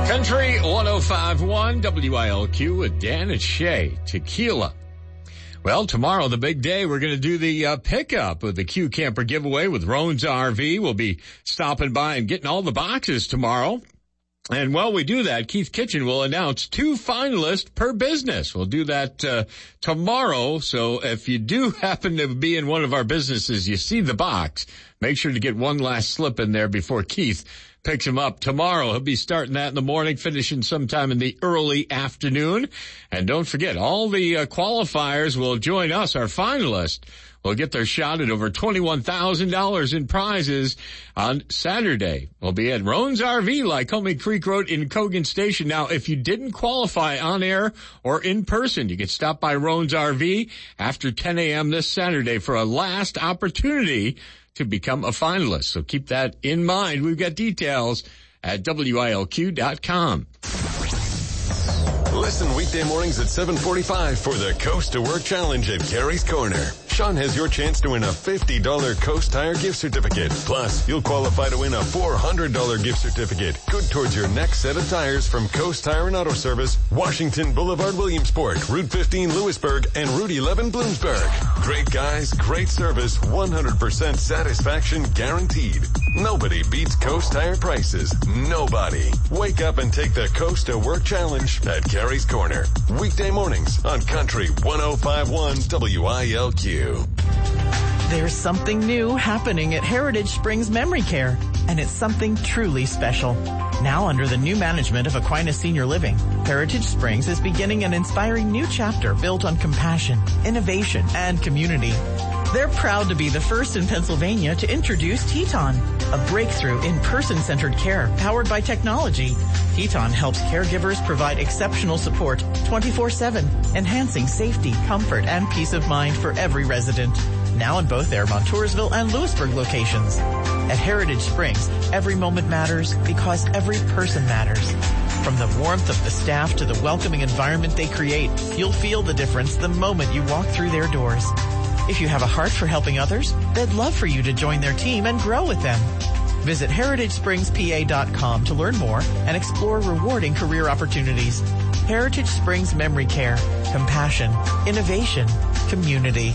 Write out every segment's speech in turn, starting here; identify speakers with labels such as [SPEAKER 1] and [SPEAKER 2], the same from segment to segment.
[SPEAKER 1] Country 105.1 WILQ with Dan and Shay. Tequila. Well, tomorrow, the big day, we're going to do the pickup of the Q Camper giveaway with Roan's RV. We'll be stopping by and getting all the boxes tomorrow. And while we do that, Keith Kitchen will announce 2 finalists per business. We'll do that tomorrow. So if you do happen to be in one of our businesses, you see the box, make sure to get one last slip in there before Keith picks him up tomorrow. He'll be starting that in the morning, finishing sometime in the early afternoon. And don't forget, all the qualifiers will join us, our finalists. Will get their shot at over $21,000 in prizes on Saturday. We'll be at Roan's RV, Lycoming Creek Road in Cogan Station. Now, if you didn't qualify on air or in person, you can stop by Roan's RV after 10 a.m. this Saturday for a last opportunity to become a finalist. So keep that in mind. We've got details at WILQ.com.
[SPEAKER 2] Listen weekday mornings at 7:45 for the Coast to Work Challenge at Carrie's Corner. Sean has your chance to win a $50 Coast Tire gift certificate. Plus, you'll qualify to win a $400 gift certificate. Good towards your next set of tires from Coast Tire and Auto Service, Washington Boulevard, Williamsport, Route 15, Lewisburg, and Route 11, Bloomsburg. Great guys, great service, 100% satisfaction guaranteed. Nobody beats Coast Tire prices. Nobody. Wake up and take the Coast to Work Challenge at Carrie's Corner. Weekday mornings on Country 105.1 WILQ.
[SPEAKER 3] There's something new happening at Heritage Springs Memory Care, and it's something truly special. Now under the new management of Aquinas Senior Living, Heritage Springs is beginning an inspiring new chapter built on compassion, innovation, and community. They're proud to be the first in Pennsylvania to introduce Teton, a breakthrough in person-centered care powered by technology. Teton helps caregivers provide exceptional support 24/7, enhancing safety, comfort, and peace of mind for every resident. Now in both their Montoursville and Lewisburg locations. At Heritage Springs, every moment matters because every person matters. From the warmth of the staff to the welcoming environment they create, you'll feel the difference the moment you walk through their doors. If you have a heart for helping others, they'd love for you to join their team and grow with them. Visit heritagespringspa.com to learn more and explore rewarding career opportunities. Heritage Springs Memory Care. Compassion, innovation, community.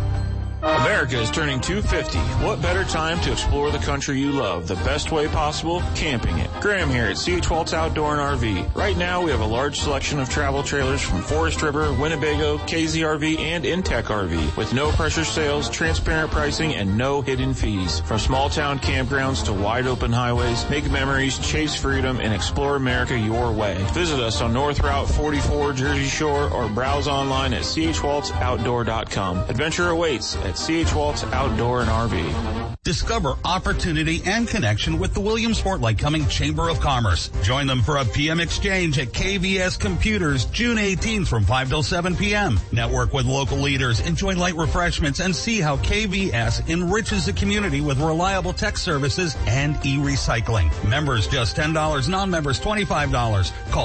[SPEAKER 4] America is turning 250. What better time to explore the country you love? The best way possible? Camping it. Graham here at C.H. Waltz Outdoor and RV. Right now, we have a large selection of travel trailers from Forest River, Winnebago, KZRV, and Intech RV with no pressure sales, transparent pricing, and no hidden fees. From small town campgrounds to wide open highways, make memories, chase freedom, and explore America your way. Visit us on North Route 44, Jersey Shore, or browse online at chwaltzoutdoor.com. Adventure awaits at C.H. Waltz Outdoor and RV.
[SPEAKER 5] Discover opportunity and connection with the Williamsport Lycoming Chamber of Commerce. Join them for a PM exchange at KVS Computers June 18th from 5 till 7 p.m. Network with local leaders, enjoy light refreshments, and see how KVS enriches the community with reliable tech services and e-recycling. Members just $10, non-members $25. Call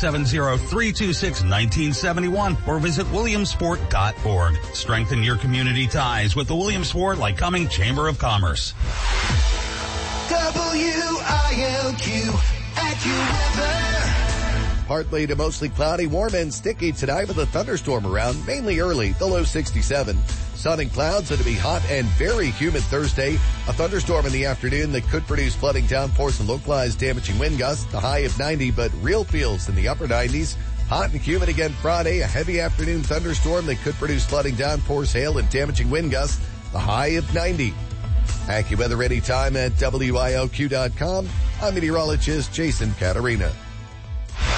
[SPEAKER 5] 570-326-1971 or visit williamsport.org. Strengthen your community ties with the Williamsport Lycoming Chamber of Commerce.
[SPEAKER 6] WILQ AccuWeather.
[SPEAKER 7] Partly to mostly cloudy, warm and sticky tonight with a thunderstorm around, mainly early, the low 67. Sun and clouds, it'll be hot and very humid Thursday. A thunderstorm in the afternoon that could produce flooding downpours and localized damaging wind gusts, the high of 90, but real feels in the upper 90s. Hot and humid again Friday, a heavy afternoon thunderstorm that could produce flooding downpours, hail, and damaging wind gusts, the high of 90. AccuWeather anytime at WILQ.com. I'm meteorologist Jason Caterina.